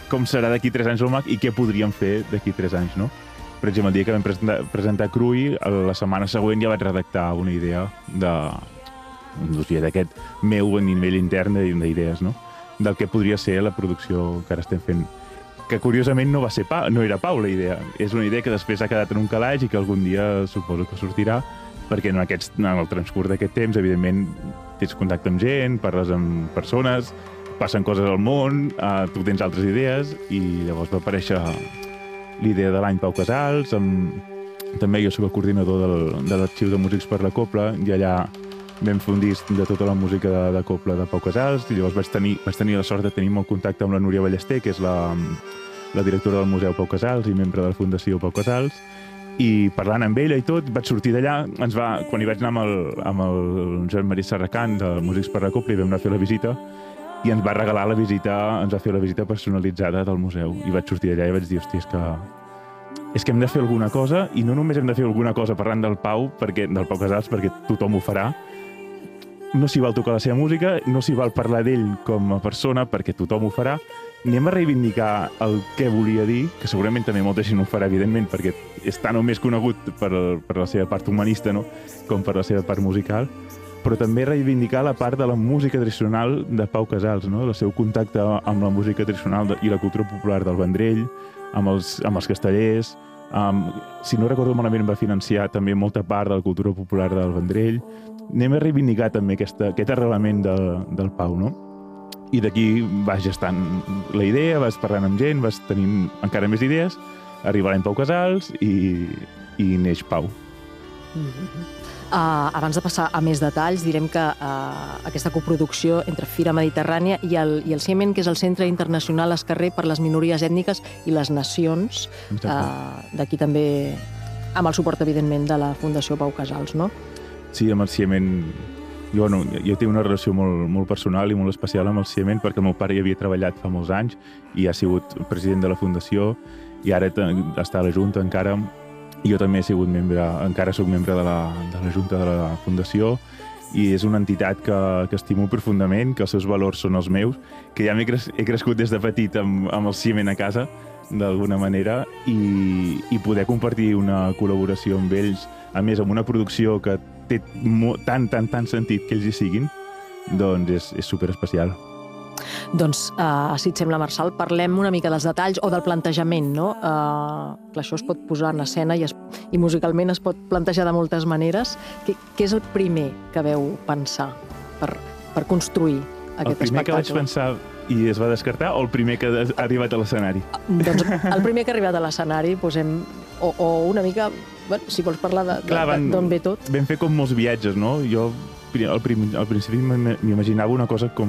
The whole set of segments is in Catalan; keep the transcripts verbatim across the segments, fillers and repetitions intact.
com serà d'aquí tres anys l'O M A C i què podríem fer d'aquí tres anys, no? Per exemple, el dia que vam presentar, presentar Cruï, la setmana següent ja vaig redactar una idea de un dossier d'aquest meu a nivell intern d'idees, no? Del que podria ser la producció que ara estem fent. Que curiosament no va ser Pau, no era Pau la idea. És una idea que després ha quedat en un calaix i que algun dia suposo que sortirà, perquè en, aquests, en el transcurs d'aquest temps, evidentment, tens contacte amb gent, parles amb persones, passen coses al món, eh, tu tens altres idees, i llavors va aparèixer l'idea de l'any Pau Casals, amb... també jo soc el coordinador del, de l'Arxiu de Músics per la Cobla, i allà vam fer un disc de tota la música de, de Cobla de Pau Casals, i llavors vaig tenir, vaig tenir la sort de tenir molt contacte amb la Núria Ballester, que és la, la directora del Museu Pau Casals i membre de la Fundació Pau Casals, i parlant amb ella i tot, vaig sortir d'allà, ens va, quan hi vaig anar amb el, amb el Joan Maria Serracant de Músics per la Cobla, i vam anar a fer la visita, i ens va regalar la visita, ens va fer la visita personalitzada del museu, i vaig sortir d'allà i vaig dir, hòstia, és que és que hem de fer alguna cosa, i no només hem de fer alguna cosa parlant del Pau, perquè, del Pau Casals, perquè tothom ho farà. No s'hi val tocar la seva música, no s'hi val parlar d'ell com a persona, perquè tothom ho farà. Anem a reivindicar el que volia dir, que segurament també molta gent ho farà, evidentment, perquè és tan o més conegut per, per la seva part humanista, no?, com per la seva part musical, però també reivindicar la part de la música tradicional de Pau Casals, no?, el seu contacte amb la música tradicional de, i la cultura popular del Vendrell, amb els, amb els castellers. Um, si no recordo malament, va financiar també molta part de la cultura popular del Vendrell. Anem a reivindicar també aquesta, aquest arrelament de, del Pau, no? I d'aquí vas gestant la idea, vas parlant amb gent, vas tenint encara més idees, arriba l'any Pau Casals i, i neix Pau. Mm-hmm. Uh, abans de passar a més detalls, direm que uh, aquesta coproducció entre Fira Mediterrània i el, i el CIEMEN, que és el Centre Internacional Esquerrer per les Minories Ètniques i les Nacions, uh, d'aquí també amb el suport, evidentment, de la Fundació Pau Casals, no? Sí, amb el CIEMEN... Jo, no, jo tinc una relació molt, molt personal i molt especial amb el CIEMEN, perquè el meu pare hi havia treballat fa molts anys i ha sigut president de la Fundació, i ara està a la Junta encara. Jo també he sigut membre, encara soc membre de la, de la Junta de la Fundació, i és una entitat que, que estimo profundament, que els seus valors són els meus, que ja he, cres, he crescut des de petit amb, amb el CIEMEN a casa, d'alguna manera, i, i poder compartir una col·laboració amb ells, a més amb una producció que té tant, tant, tant sentit que ells hi siguin, doncs és, és superespecial. Doncs, uh, si et sembla, Marçal, parlem una mica dels detalls o del plantejament, no? Uh, clar, això es pot posar en escena i, es, i musicalment es pot plantejar de moltes maneres. Què, què és el primer que veu pensar per, per construir aquest espectacle? El primer que vaig pensar i es va descartar, o el primer que ha arribat a l'escenari? Doncs el primer que ha arribat a l'escenari, posem, o, o una mica, bueno, si vols parlar d'on ve tot. Vam fer com molts viatges, no? Jo al, prim, al principi m'imaginava una cosa com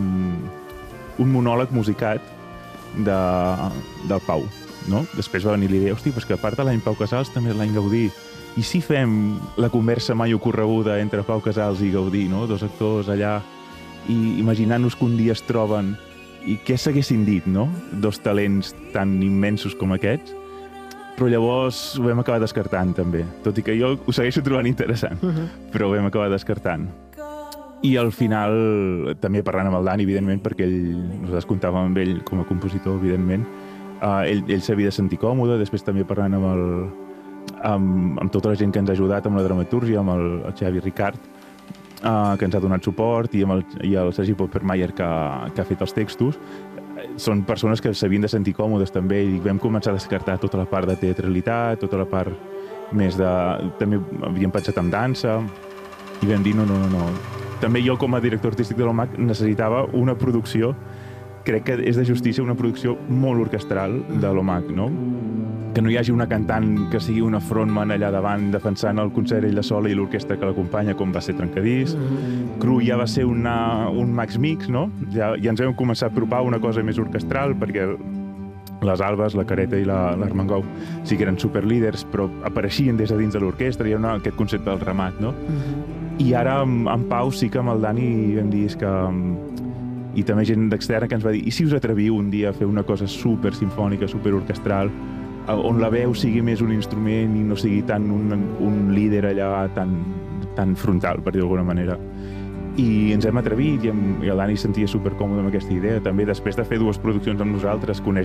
un monòleg musicat de, del Pau, no? Després va venir l'idea, hosti, però que a part de l'any Pau Casals també és l'any Gaudí. I si fem la conversa mai ocorreguda entre Pau Casals i Gaudí, no? Dos actors allà, i imaginant-nos que un dia es troben i què s'haguessin dit, no? Dos talents tan immensos com aquests. Però llavors ho vam acabar descartant, també. Tot i que jo ho segueixo trobant interessant, uh-huh. però ho vam acabar descartant. I al final, també parlant amb el Dani, evidentment, perquè ell, nosaltres comptàvem amb ell com a compositor, evidentment, uh, ell, ell s'havia de sentir còmode, després també parlant amb, el, amb, amb tota la gent que ens ha ajudat amb la dramatúrgia, amb el, el Xavi Ricard, uh, que ens ha donat suport, i amb el, i el Sergi Poppermeier, que, que ha fet els textos. Són persones que s'havien de sentir còmodes també, i vam començar a descartar tota la part de teatralitat, tota la part més de... També havíem pensat en dansa, i vam dir no, no, no, no. També jo, com a director artístic de l'O M A C, necessitava una producció, crec que és de justícia, una producció molt orquestral de l'O M A C, no? Que no hi hagi una cantant que sigui una frontman allà davant defensant el concert ella sola i l'orquestra que l'acompanya, com va ser Trencadís. Cru ja va ser una, un Max Mix, no? Ja, ja ens vam començar a apropar una cosa més orquestral, perquè les Albes, la Careta i l'Armengou sí que eren superlíders, però apareixien des de dins de l'orquestra, hi ha una, aquest concepte del ramat, no? I ara amb, amb Pau sí que amb el Dani vam dir és que... I també gent d'externa que ens va dir i si us atreviu un dia a fer una cosa super simfònica, super orquestral, on la veu sigui més un instrument i no sigui tant un, un líder allà tan, tan frontal, per dir d'alguna manera. I ens hem atrevit i, hem, i el Dani sentia supercòmode amb aquesta idea. També després de fer dues produccions amb nosaltres, coneix